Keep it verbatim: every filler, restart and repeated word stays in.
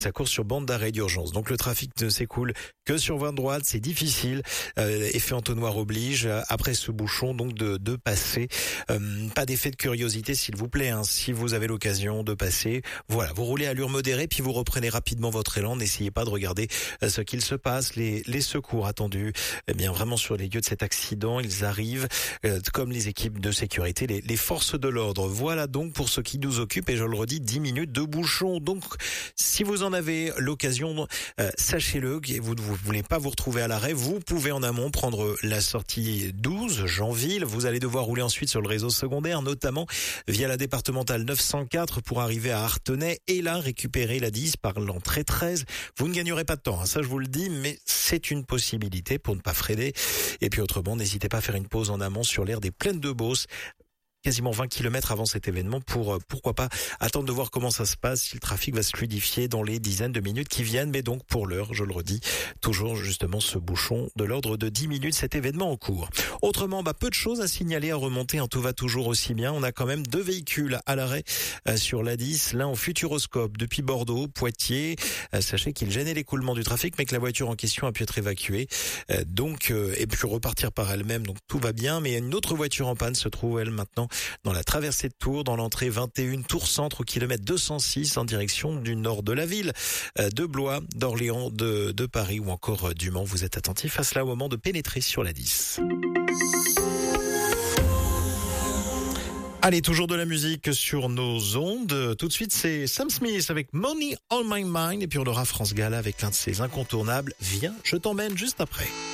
Ça court sur bande d'arrêt d'urgence. Donc le trafic ne s'écoule que sur voie droite, c'est difficile. Euh, effet entonnoir oblige, après ce bouchon, donc de, de passer. Euh, pas d'effet de curiosité, s'il vous plaît, hein, si vous avez l'occasion de passer. Voilà, vous roulez à allure modérée, puis vous reprenez rapidement votre élan. N'essayez pas de regarder ce qu'il se passe. Les, les secours attendus, eh bien vraiment sur les lieux de cet accident, ils arrivent, euh, comme les équipes de sécurité, les, les forces de l'ordre. Voilà donc pour ce qui nous occupe, et je le redis, dix minutes de bouchon. Donc, si vous en avez l'occasion, euh, sachez-le, que vous ne voulez pas vous retrouver à l'arrêt, vous pouvez en amont prendre la sortie douze, Jeanville. Vous allez devoir rouler ensuite sur le réseau secondaire, notamment via la départementale neuf cent quatre pour arriver à Artenay et là récupérer la dix par l'entrée treize. Vous ne gagnerez pas de temps, hein, ça je vous le dis, mais c'est une possibilité pour ne pas freiner. Et puis autrement, n'hésitez pas à faire une pause en amont sur l'aire des Plaines de Beauce, quasiment vingt kilomètres avant cet événement pour, pourquoi pas, attendre de voir comment ça se passe, si le trafic va se fluidifier dans les dizaines de minutes qui viennent. Mais donc, pour l'heure, je le redis, toujours justement ce bouchon de l'ordre de dix minutes, cet événement en cours. Autrement, bah, peu de choses à signaler, à remonter, hein, tout va toujours aussi bien. On a quand même deux véhicules à l'arrêt euh, sur l'A dix, l'un au Futuroscope depuis Bordeaux, Poitiers. Euh, sachez qu'il gênait l'écoulement du trafic, mais que la voiture en question a pu être évacuée. Euh, donc, euh, et puis repartir par elle-même, donc tout va bien. Mais une autre voiture en panne se trouve, elle, maintenant, dans la traversée de Tours, dans l'entrée vingt et un, Tours Centre, au kilomètre deux cent six, en direction du nord de la ville, de Blois, d'Orléans, de, de Paris ou encore du Mans. Vous êtes attentifs à cela au moment de pénétrer sur la dix. Allez, toujours de la musique sur nos ondes. Tout de suite, c'est Sam Smith avec Money on My Mind. Et puis on aura France Gala avec l'un de ses incontournables. Viens, je t'emmène juste après.